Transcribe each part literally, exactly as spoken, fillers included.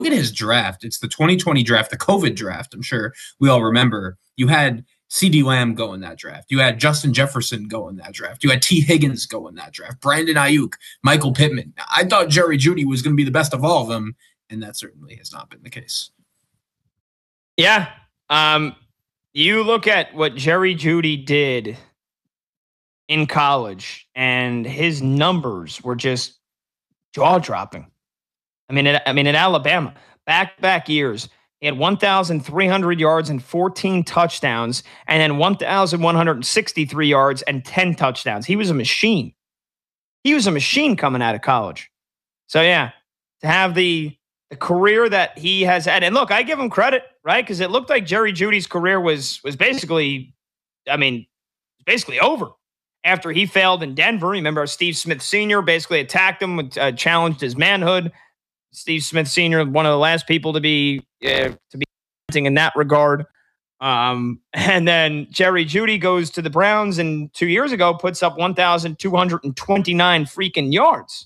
at his draft. It's the twenty twenty draft, the COVID draft. I'm sure we all remember. You had CeeDee Lamb go in that draft. You had Justin Jefferson go in that draft. You had T. Higgins go in that draft. Brandon Ayuk, Michael Pittman. I thought Jerry Jeudy was going to be the best of all of them, and that certainly has not been the case. Yeah. Um, you look at what Jerry Jeudy did in college, and his numbers were just jaw-dropping. I mean, at, I mean, at Alabama, back-to-back years, he had one thousand three hundred yards and fourteen touchdowns, and then one thousand one hundred sixty-three yards and ten touchdowns. He was a machine. He was a machine coming out of college. So, yeah, to have the, the career that he has had. And, look, I give him credit, right? Because it looked like Jerry Jeudy's career was was basically, I mean, basically over after he failed in Denver. Remember, Steve Smith Senior basically attacked him, uh, challenged his manhood. Steve Smith Senior, one of the last people to be uh, to be in that regard. Um, and then Jerry Jeudy goes to the Browns, and two years ago puts up one thousand two hundred twenty-nine freaking yards.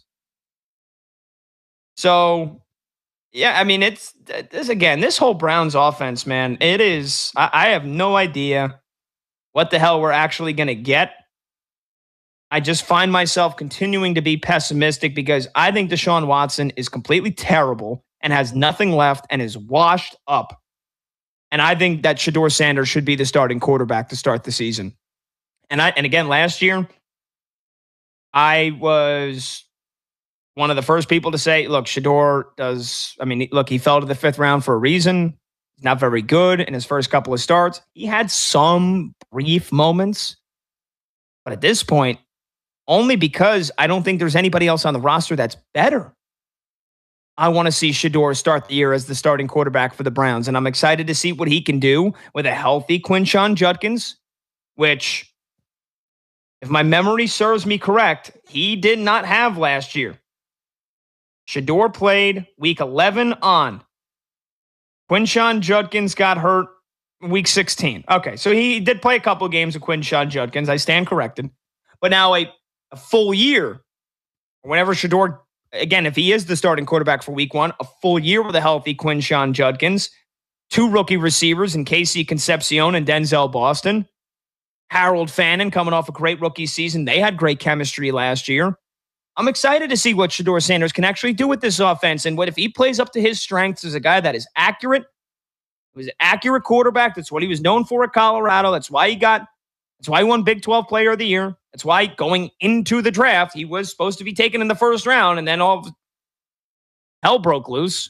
So, yeah, I mean, it's this again. This whole Browns offense, man, it is. I, I have no idea what the hell we're actually going to get. I just find myself continuing to be pessimistic because I think Deshaun Watson is completely terrible and has nothing left and is washed up. And I think that Shedeur Sanders should be the starting quarterback to start the season. And I and again, last year, I was one of the first people to say, look, Shedeur does, I mean, look, he fell to the fifth round for a reason. He's not very good in his first couple of starts. He had some brief moments. But at this point, only because I don't think there's anybody else on the roster that's better, I want to see Shedeur start the year as the starting quarterback for the Browns. And I'm excited to see what he can do with a healthy Quinshon Judkins, which, if my memory serves me correct, he did not have last year. Shedeur played week eleven on. Quinshon Judkins got hurt week sixteen. Okay, so he did play a couple games with Quinshon Judkins. I stand corrected. But now a, a full year, whenever Shedeur, again, if he is the starting quarterback for week one, a full year with a healthy Quinshon Judkins, two rookie receivers in Casey Concepcion and Denzel Boston, Harold Fannin coming off a great rookie season. They had great chemistry last year. I'm excited to see what Shedeur Sanders can actually do with this offense and what if he plays up to his strengths as a guy that is accurate. He was an accurate quarterback. That's what he was known for at Colorado. That's why he got, that's why he won Big twelve Player of the Year. That's why going into the draft, he was supposed to be taken in the first round, and then all hell broke loose.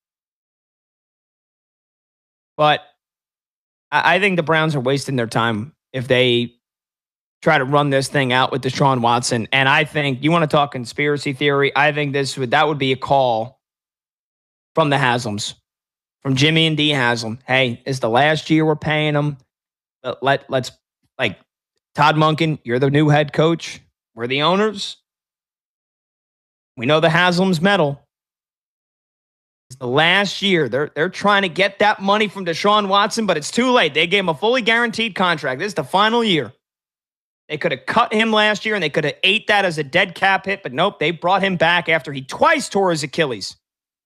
But I think the Browns are wasting their time if they try to run this thing out with Deshaun Watson. And I think, you want to talk conspiracy theory, I think this would that would be a call from the Haslams, from Jimmy and Dee Haslam. Hey, it's the last year we're paying them. Let, let's, like, Todd Monken, you're the new head coach. We're the owners. We know the Haslam's metal. It's the last year. They're, they're trying to get that money from Deshaun Watson, but it's too late. They gave him a fully guaranteed contract. This is the final year. They could have cut him last year, and they could have ate that as a dead cap hit, but nope, they brought him back after he twice tore his Achilles.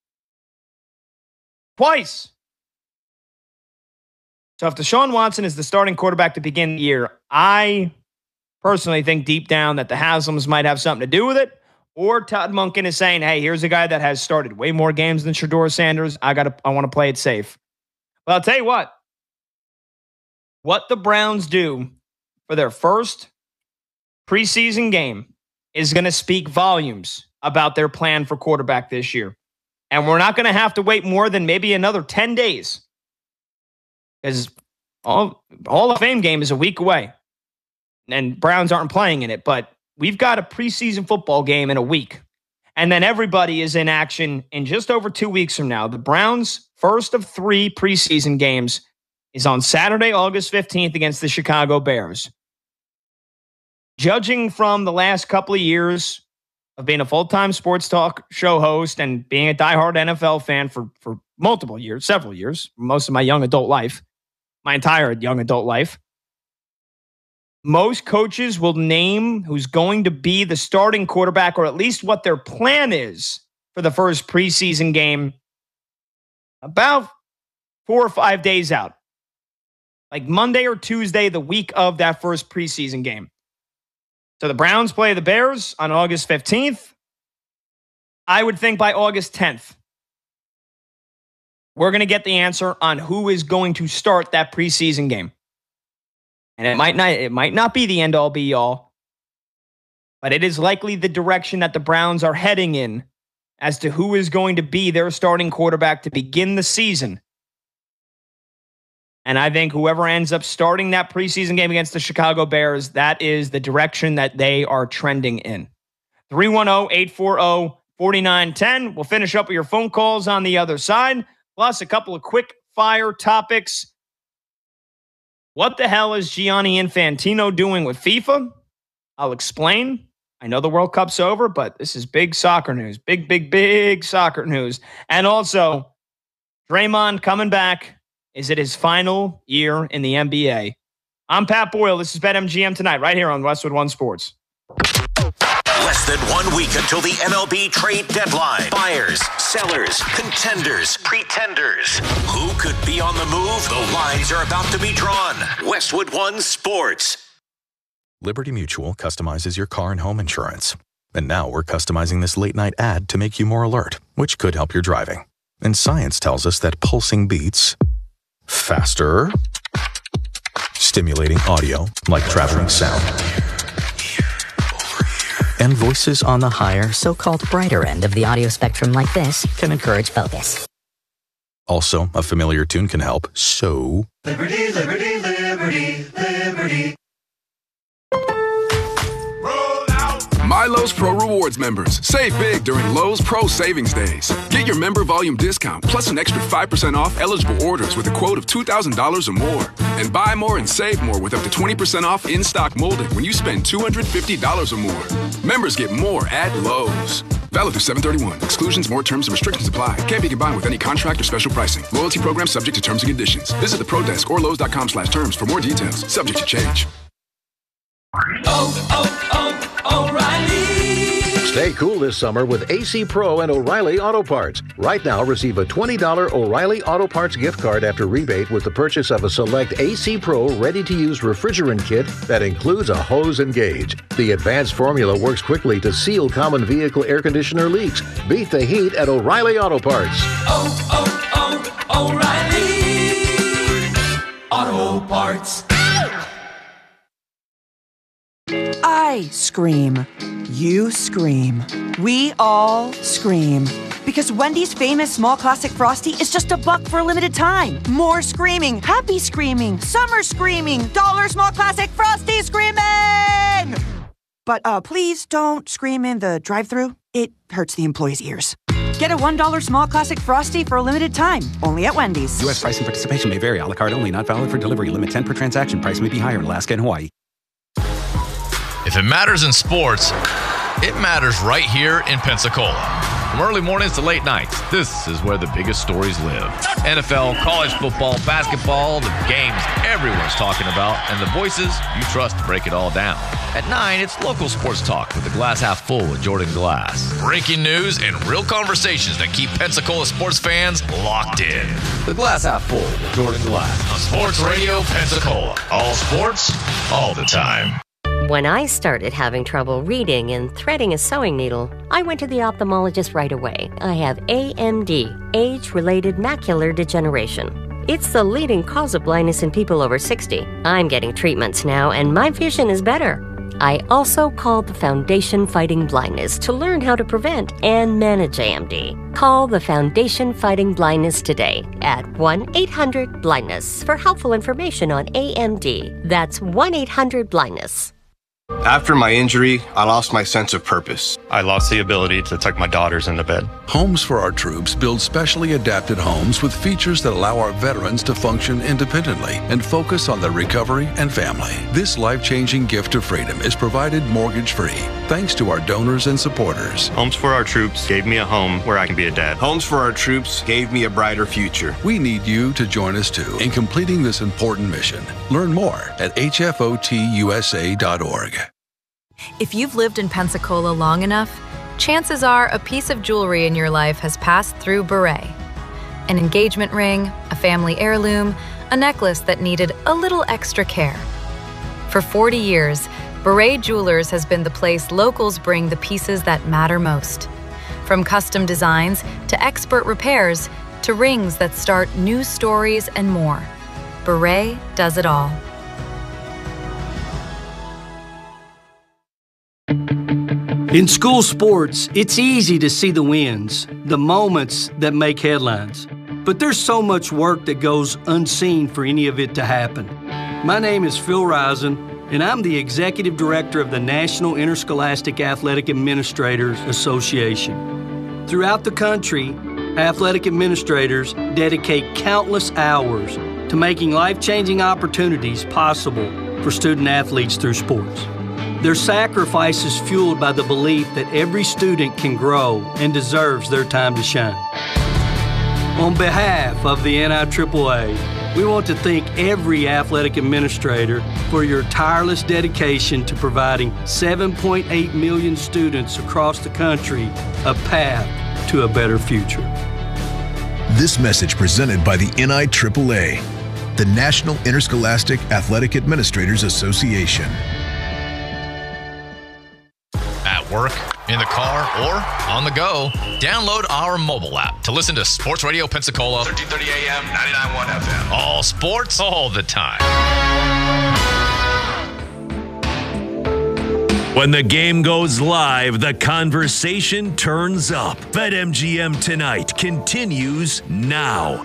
Twice. So if Deshaun Watson is the starting quarterback to begin the year, I personally think deep down that the Haslams might have something to do with it, or Todd Monken is saying, hey, here's a guy that has started way more games than Shedeur Sanders. I gotta, I want to play it safe. But I'll tell you what, what the Browns do for their first preseason game is going to speak volumes about their plan for quarterback this year. And we're not going to have to wait more than maybe another ten days. Because all Hall of Fame game is a week away. And Browns aren't playing in it. But we've got a preseason football game in a week. And then everybody is in action in just over two weeks from now. The Browns' first of three preseason games is on Saturday, August fifteenth against the Chicago Bears. Judging from the last couple of years of being a full-time sports talk show host and being a diehard N F L fan for, for multiple years, several years, most of my young adult life, my entire young adult life, most coaches will name who's going to be the starting quarterback, or at least what their plan is for the first preseason game, about four or five days out. Like Monday or Tuesday, the week of that first preseason game. So the Browns play the Bears on August fifteenth. I would think by August tenth, we're going to get the answer on who is going to start that preseason game. And it might not, it might not be the end-all be-all, but it is likely the direction that the Browns are heading in as to who is going to be their starting quarterback to begin the season. And I think whoever ends up starting that preseason game against the Chicago Bears, that is the direction that they are trending in. three one zero, eight four zero, four nine one zero. We'll finish up with your phone calls on the other side, plus a couple of quick fire topics. What the hell is Gianni Infantino doing with FIFA? I'll explain. I know the World Cup's over, but this is big soccer news. Big, big, big soccer news. And also, Draymond coming back. Is it his final year in the N B A? I'm Pat Boyle. This is BetMGM Tonight, right here on Westwood One Sports. Less than one week until the M L B trade deadline. Buyers, sellers, contenders, pretenders. Who could be on the move? The lines are about to be drawn. Westwood One Sports. Liberty Mutual customizes your car and home insurance. And now we're customizing this late night ad to make you more alert, which could help your driving. And science tells us that pulsing beats faster, stimulating audio like traveling sound, and voices on the higher, so-called brighter end of the audio spectrum like this can encourage focus. Also, a familiar tune can help, so... Liberty, liberty, liberty, liberty. My Lowe's Pro Rewards members, save big during Lowe's Pro Savings Days. Get your member volume discount plus an extra five percent off eligible orders with a quote of two thousand dollars or more. And buy more and save more with up to twenty percent off in-stock molding when you spend two hundred fifty dollars or more. Members get more at Lowe's. Valid through seven thirty-one. Exclusions, more terms and restrictions apply. Can't be combined with any contract or special pricing. Loyalty program subject to terms and conditions. Visit the Pro Desk or Lowe's dot com slash terms for more details. Subject to change. Oh, oh, oh, O'Reilly. Stay cool this summer with A C Pro and O'Reilly Auto Parts. Right now, receive a twenty dollars O'Reilly Auto Parts gift card after rebate with the purchase of a select A C Pro ready-to-use refrigerant kit that includes a hose and gauge. The advanced formula works quickly to seal common vehicle air conditioner leaks. Beat the heat at O'Reilly Auto Parts. Oh, oh, oh, O'Reilly Auto Parts. I scream. You scream. We all scream. Because Wendy's famous small classic Frosty is just a buck for a limited time. More screaming, happy screaming, summer screaming, dollar small classic Frosty screaming! But uh, please don't scream in the drive-thru. It hurts the employees' ears. Get a one dollar small classic Frosty for a limited time, only at Wendy's. U S price and participation may vary. A la carte only, not valid for delivery. Limit ten per transaction. Price may be higher in Alaska and Hawaii. If it matters in sports, it matters right here in Pensacola. From early mornings to late nights, this is where the biggest stories live. N F L, college football, basketball, the games everyone's talking about, and the voices you trust to break it all down. At nine, it's local sports talk with the Glass Half Full with Jordan Glass. Breaking news and real conversations that keep Pensacola sports fans locked in. The Glass Half Full with Jordan Glass on Sports Radio Pensacola. All sports, all the time. When I started having trouble reading and threading a sewing needle, I went to the ophthalmologist right away. I have A M D, age-related macular degeneration. It's the leading cause of blindness in people over sixty. I'm getting treatments now, and my vision is better. I also called the Foundation Fighting Blindness to learn how to prevent and manage A M D. Call the Foundation Fighting Blindness today at one eight hundred blindness for helpful information on A M D. That's one eight hundred blindness. After my injury, I lost my sense of purpose. I lost the ability to tuck my daughters into bed. Homes for Our Troops build specially adapted homes with features that allow our veterans to function independently and focus on their recovery and family. This life-changing gift of freedom is provided mortgage-free thanks to our donors and supporters. Homes for Our Troops gave me a home where I can be a dad. Homes for Our Troops gave me a brighter future. We need you to join us too in completing this important mission. Learn more at H F O T U S A dot org. If you've lived in Pensacola long enough, chances are a piece of jewelry in your life has passed through Beret. An engagement ring, a family heirloom, a necklace that needed a little extra care. For forty years, Beret Jewelers has been the place locals bring the pieces that matter most. From custom designs to expert repairs to rings that start new stories and more. Beret does it all. In school sports, it's easy to see the wins, the moments that make headlines. But there's so much work that goes unseen for any of it to happen. My name is Phil Risen, and I'm the Executive Director of the National Interscholastic Athletic Administrators Association. Throughout the country, athletic administrators dedicate countless hours to making life-changing opportunities possible for student athletes through sports. Their sacrifice is fueled by the belief that every student can grow and deserves their time to shine. On behalf of the N I triple A, we want to thank every athletic administrator for your tireless dedication to providing seven point eight million students across the country a path to a better future. This message presented by the N I triple A, the National Interscholastic Athletic Administrators Association. At work, in the car, or on the go, download our mobile app to listen to Sports Radio Pensacola. thirteen thirty A M, ninety-nine point one F M. All sports, all the time. When the game goes live, the conversation turns up. BetMGM Tonight continues now.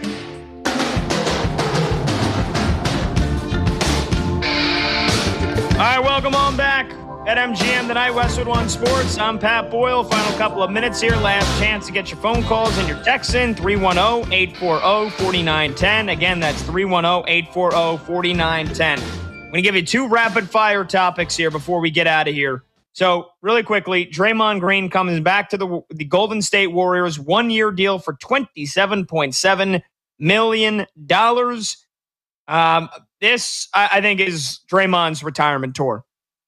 All right, welcome on back. At M G M Tonight, Westwood One Sports. I'm Pat Boyle. Final couple of minutes here. Last chance to get your phone calls and your texts in. three one zero, eight four zero, four nine one zero. Again, that's three one zero, eight four zero, four nine one zero. I'm going to give you two rapid-fire topics here before we get out of here. So, really quickly, Draymond Green comes back to the, the Golden State Warriors. One-year deal for twenty-seven point seven million dollars. Um, this, I, I think, is Draymond's retirement tour.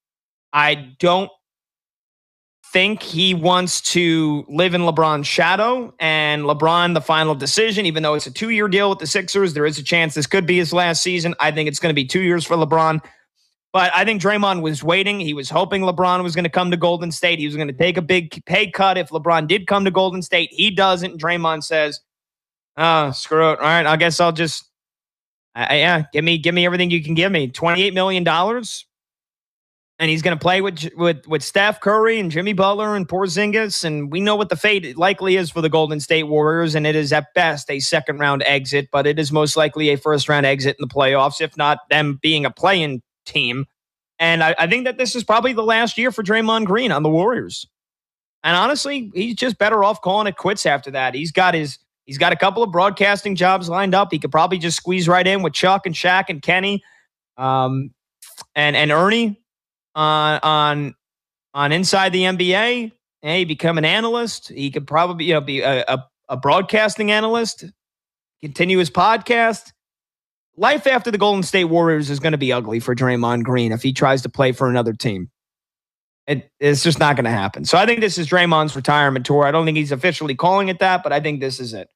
I don't think he wants to live in LeBron's shadow, and LeBron, the final decision, even though it's a two-year deal with the Sixers, there is a chance this could be his last season. I think it's going to be two years for LeBron, but I think Draymond was waiting. He was hoping LeBron was going to come to Golden State. He was going to take a big pay cut if LeBron did come to Golden State. He doesn't. Draymond says, oh, screw it. All right, I guess I'll just, uh, yeah, give me, give me everything you can give me. twenty-eight million dollars. And he's going to play with, with with Steph Curry and Jimmy Butler and Porzingis. And we know what the fate likely is for the Golden State Warriors. And it is at best a second round exit, but it is most likely a first round exit in the playoffs, if not them being a play-in team. And I, I think that this is probably the last year for Draymond Green on the Warriors. And honestly, he's just better off calling it quits after that. He's got his he's got a couple of broadcasting jobs lined up. He could probably just squeeze right in with Chuck and Shaq and Kenny um, and, and Ernie. On on on Inside the N B A, hey, become an analyst. He could probably you know be a, a, a broadcasting analyst, continue his podcast. Life after the Golden State Warriors is going to be ugly for Draymond Green if he tries to play for another team. It, it's just not going to happen. So I think this is Draymond's retirement tour. I don't think he's officially calling it that, but I think this is it.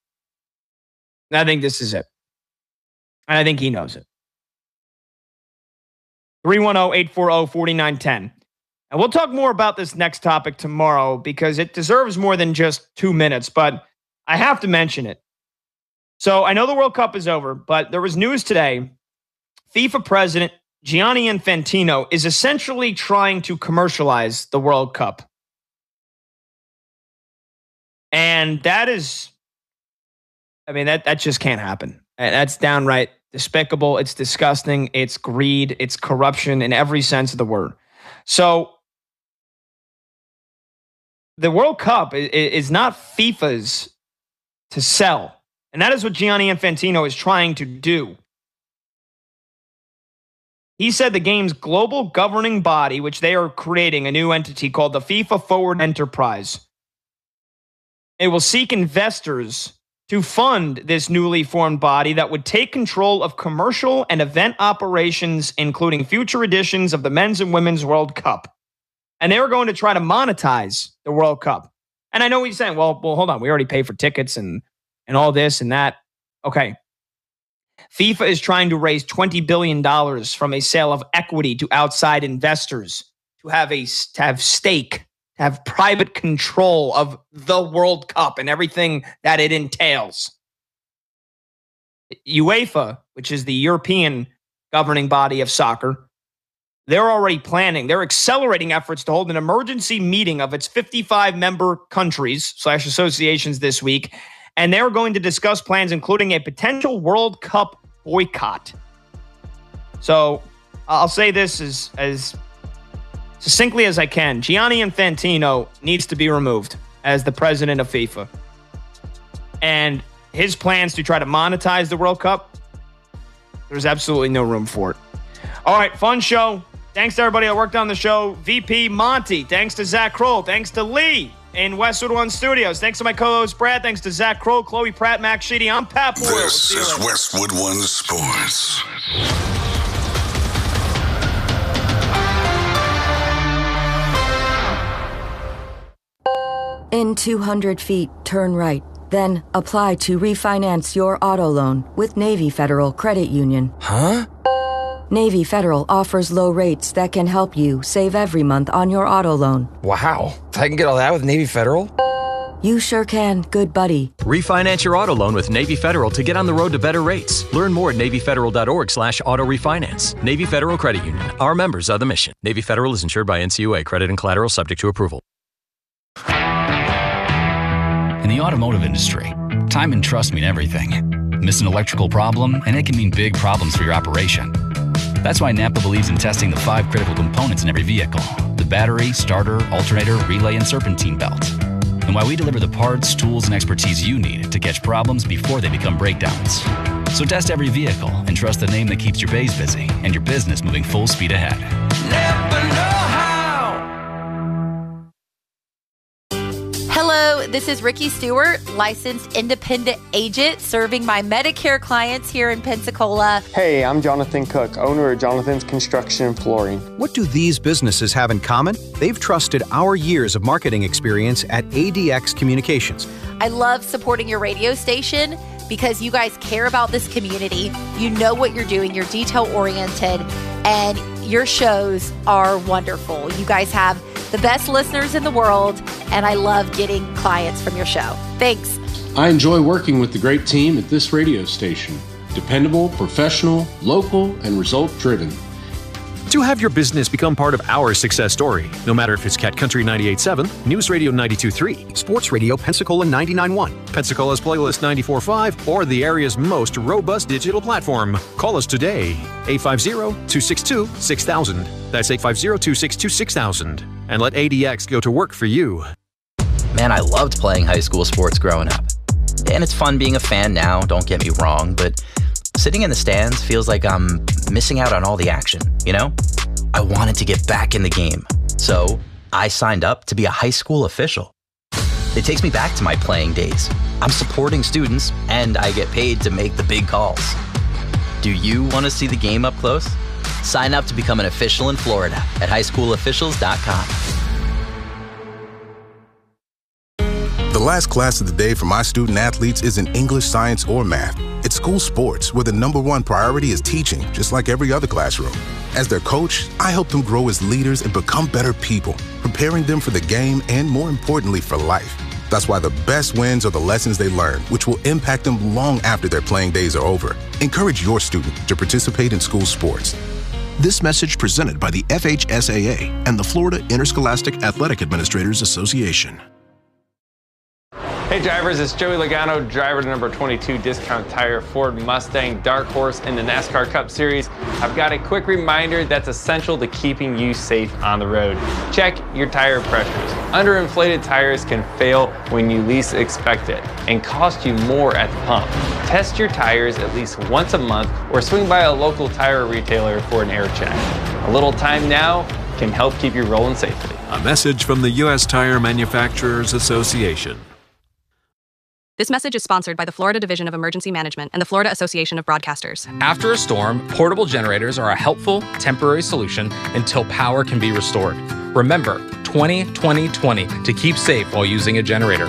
I think this is it. And I think he knows it. three one zero, eight four zero, four nine one zero. And we'll talk more about this next topic tomorrow because it deserves more than just two minutes, but I have to mention it. So I know the World Cup is over, but there was news today. FIFA president Gianni Infantino is essentially trying to commercialize the World Cup. And that is, I mean, that, that just can't happen. That's downright despicable. It's disgusting. It's greed. It's corruption in every sense of the word. So the World Cup is not FIFA's to sell. And that is what Gianni Infantino is trying to do. He said the game's global governing body, which they are creating a new entity called the FIFA Forward Enterprise, it will seek investors to fund this newly formed body that would take control of commercial and event operations, including future editions of the Men's and Women's World Cup. And they were going to try to monetize the World Cup. And I know he's saying, well, well, hold on. We already paid for tickets and, and all this and that. Okay. FIFA is trying to raise twenty billion dollars from a sale of equity to outside investors to have a to have stake, to have private control of the World Cup and everything that it entails. UEFA, which is the European governing body of soccer, they're already planning, they're accelerating efforts to hold an emergency meeting of its fifty-five member countries slash associations this week, and they're going to discuss plans including a potential World Cup boycott. So I'll say this as, as succinctly as I can. Gianni Infantino needs to be removed as the president of FIFA. And his plans to try to monetize the World Cup, there's absolutely no room for it. All right, fun show. Thanks to everybody that worked on the show. V P Monty. Thanks to Zach Kroll. Thanks to Lee in Westwood One Studios. Thanks to my co-host Brad. Thanks to Zach Kroll, Chloe Pratt, Max Sheedy. I'm Pat Boyle. This is Westwood One Sports. In two hundred feet, turn right. Then apply to refinance your auto loan with Navy Federal Credit Union. Huh? Navy Federal offers low rates that can help you save every month on your auto loan. Wow. I can get all that with Navy Federal? You sure can, good buddy. Refinance your auto loan with Navy Federal to get on the road to better rates. Learn more at NavyFederal.org slash auto refinance. Navy Federal Credit Union. Our members are the mission. Navy Federal is insured by N C U A. Credit and collateral subject to approval. In the automotive industry, time and trust mean everything. Miss an electrical problem, and it can mean big problems for your operation. That's why Napa believes in testing the five critical components in every vehicle: the battery, starter, alternator, relay, and serpentine belt. And why we deliver the parts, tools, and expertise you need to catch problems before they become breakdowns. So test every vehicle and trust the name that keeps your bays busy and your business moving full speed ahead. Never know how. Hello, this is Ricky Stewart, licensed independent agent serving my Medicare clients here in Pensacola. Hey, I'm Jonathan Cook, owner of Jonathan's Construction and Flooring. What do these businesses have in common? They've trusted our years of marketing experience at A D X Communications. I love supporting your radio station because you guys care about this community. You know what you're doing. You're detail-oriented, and your shows are wonderful. You guys have the best listeners in the world, and I love getting clients from your show. Thanks. I enjoy working with the great team at this radio station. Dependable, professional, local, and result-driven. To have your business become part of our success story, no matter if it's Cat Country ninety-eight point seven, News Radio ninety-two point three, Sports Radio Pensacola ninety-nine point one, Pensacola's Playlist ninety-four point five, or the area's most robust digital platform. Call us today, eight five zero, two six two, six thousand. That's eight five zero, two six two, six thousand. And let A D X go to work for you. Man, I loved playing high school sports growing up. And it's fun being a fan now, don't get me wrong, but sitting in the stands feels like I'm missing out on all the action, you know? I wanted to get back in the game, so I signed up to be a high school official. It takes me back to my playing days. I'm supporting students, and I get paid to make the big calls. Do you want to see the game up close? Sign up to become an official in Florida at high school officials dot com. The last class of the day for my student athletes isn't English, science, or math. It's school sports, where the number one priority is teaching, just like every other classroom. As their coach, I help them grow as leaders and become better people, preparing them for the game and, more importantly, for life. That's why the best wins are the lessons they learn, which will impact them long after their playing days are over. Encourage your student to participate in school sports. This message presented by the F H S A A and the Florida Interscholastic Athletic Administrators Association. Hey drivers, it's Joey Logano, driver to number twenty-two Discount Tire Ford Mustang Dark Horse in the NASCAR Cup Series. I've got a quick reminder that's essential to keeping you safe on the road. Check your tire pressures. Underinflated tires can fail when you least expect it and cost you more at the pump. Test your tires at least once a month or swing by a local tire retailer for an air check. A little time now can help keep you rolling safely. A message from the U S Tire Manufacturers Association. This message is sponsored by the Florida Division of Emergency Management and the Florida Association of Broadcasters. After a storm, portable generators are a helpful, temporary solution until power can be restored. Remember, twenty twenty twenty to keep safe while using a generator.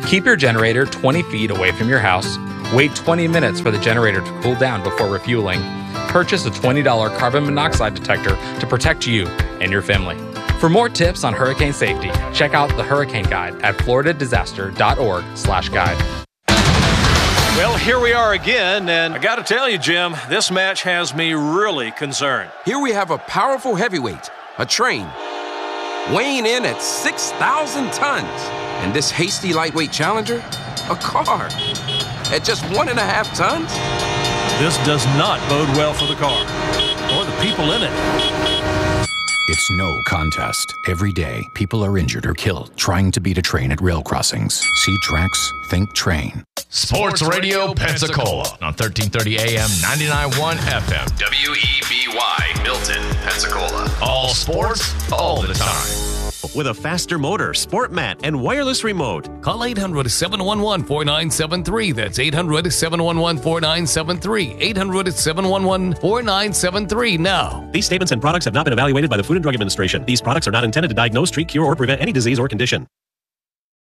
Keep your generator twenty feet away from your house. Wait twenty minutes for the generator to cool down before refueling. Purchase a twenty dollars carbon monoxide detector to protect you and your family. For more tips on hurricane safety, check out the Hurricane Guide at floridadisaster.org slash guide. Well, here we are again, and I got to tell you, Jim, this match has me really concerned. Here we have a powerful heavyweight, a train, weighing in at six thousand tons. And this hasty lightweight challenger, a car, at just one and a half tons? This does not bode well for the car or the people in it. It's no contest. Every day, people are injured or killed trying to beat a train at rail crossings. See tracks, think train. Sports Radio Pensacola on thirteen thirty A M, ninety-nine point one F M. W E B Y, Milton, Pensacola. All sports, all the time. With a faster motor, sport mat, and wireless remote. Call eight hundred, seven one one, four nine seven three. That's eight hundred, seven one one, four nine seven three. eight hundred, seven one one, four nine seven three now. These statements and products have not been evaluated by the Food and Drug Administration. These products are not intended to diagnose, treat, cure, or prevent any disease or condition.